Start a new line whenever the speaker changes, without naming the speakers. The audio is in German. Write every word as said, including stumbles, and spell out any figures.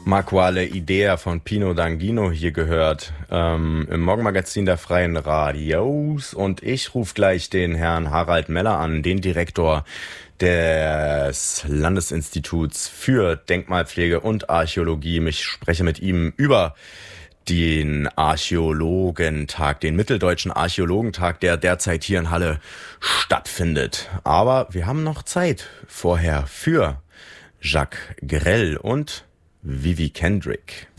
Marquale Idea von Pino D'Angino hier gehört, ähm, im Morgenmagazin der Freien Radios. Und ich rufe gleich den Herrn Harald Meller an, den Direktor des Landesinstituts für Denkmalpflege und Archäologie. Ich spreche mit ihm über den Archäologentag, den Mitteldeutschen Archäologentag, der derzeit hier in Halle stattfindet. Aber wir haben noch Zeit vorher für Jacques Grell und Vivi Kendrick.